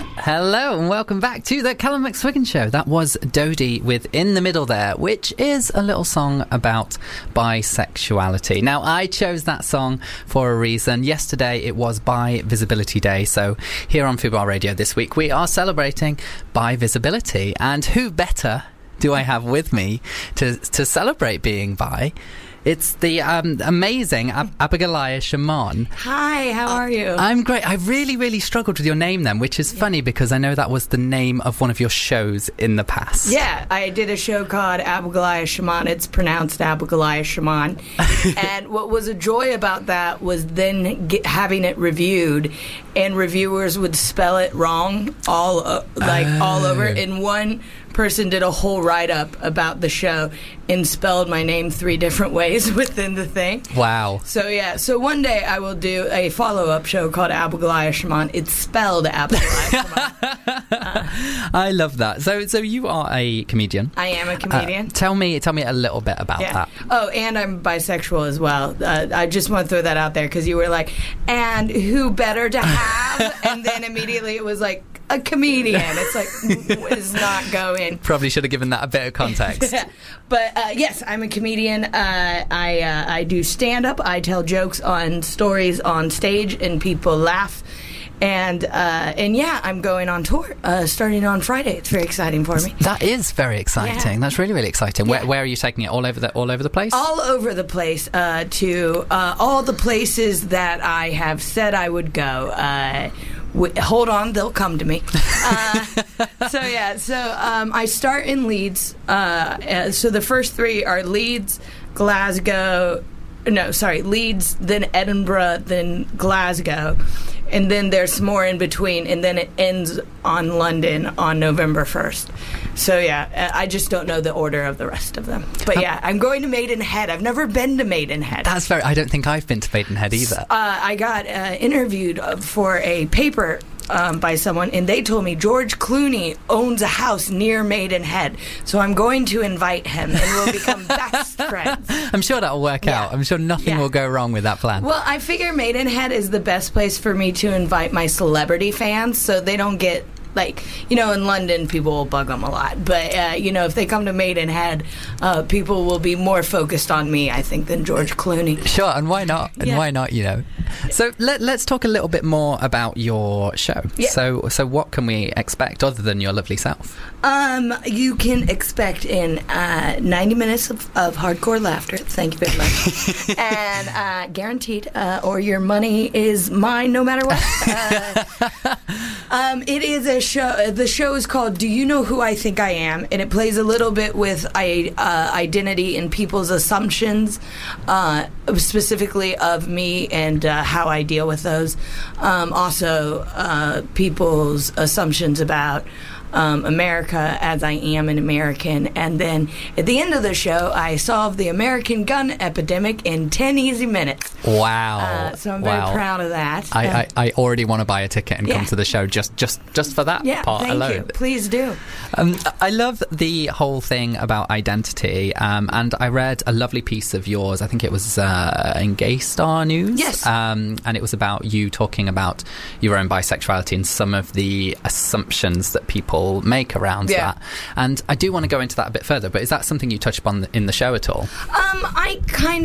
Hello and welcome back to the Callum McSwiggan Show. That was Dodie with In the Middle There, which is a little song about bisexuality. Now, I chose that song for a reason. Yesterday it was Bi Visibility Day, so here on Fubar Radio this week we are celebrating bi visibility. And who better do I have with me to celebrate being bi? It's the amazing Abigailia Shaman. Hi, how are you? I'm great. I really, really struggled with your name then, which is funny because I know that was the name of one of your shows in the past. Yeah, I did a show called Abigailia Shaman. It's pronounced Abigailia Shaman. And what was a joy about that was then having it reviewed, and reviewers would spell it wrong all over. And one person did a whole write-up about the show and spelled my name 3 different ways within the thing. Wow. So one day I will do a follow-up show called Abigailia Shaman. It's spelled Abigailia Shaman. I love that. So you are a comedian. I am a comedian. Tell me a little bit about that. Oh, and I'm bisexual as well. I just want to throw that out there because you were like, and who better to have? And then immediately it was like, a comedian. It's like, it's not going. Probably should have given that a bit of context. But yes, I'm a comedian. I do stand-up. I tell jokes on stories on stage, and people laugh. And yeah, I'm going on tour starting on Friday. It's very exciting for me. That is very exciting. Yeah. That's really, really exciting. Yeah. Where are you taking it? All over the place? All over the place. To all the places that I have said I would go. Hold on, they'll come to me. So I start in Leeds. So the first 3 are Leeds, Leeds, then Edinburgh, then Glasgow, and then there's more in between, and then it ends on London on November 1st. So yeah, I just don't know the order of the rest of them. But yeah, I'm going to Maidenhead. I've never been to Maidenhead. I don't think I've been to Maidenhead either. I got interviewed for a paper by someone, and they told me George Clooney owns a house near Maidenhead, so I'm going to invite him and we'll become best friends. I'm sure that'll work out. I'm sure nothing will go wrong with that plan. Well, I figure Maidenhead is the best place for me to invite my celebrity fans, so they don't get, like, in London, people will bug them a lot. But, if they come to Maidenhead, people will be more focused on me, I think, than George Clooney. Sure, and why not? Why not, So let's talk a little bit more about your show. Yeah. So what can we expect other than your lovely self? You can expect in 90 minutes of hardcore laughter. Thank you very much. And guaranteed, or your money is mine no matter what. It is a show. The show is called Do You Know Who I Think I Am? And it plays a little bit with identity and people's assumptions, specifically of me and how I deal with those. Also, people's assumptions about America as I am an American. And then at the end of the show, I solved the American gun epidemic in 10 easy minutes. Wow. So I'm very proud of that. I already want to buy a ticket and come to the show just for that part alone. Thank you. Please do. I love the whole thing about identity, and I read a lovely piece of yours. I think it was in Gay Star News. Yes. And it was about you talking about your own bisexuality and some of the assumptions that people make around that. And I do want to go into that a bit further, but is that something you touch upon in the show at all? I kind